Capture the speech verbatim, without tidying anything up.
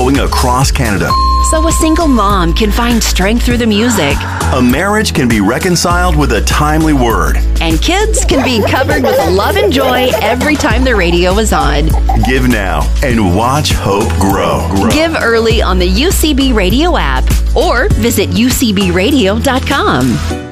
growing across Canada. So a single mom can find strength through the music. A marriage can be reconciled with a timely word. And kids can be covered with love and joy every time the radio is on. Give now and watch hope grow. grow. Give early on the U C B Radio app or visit U C B radio dot com.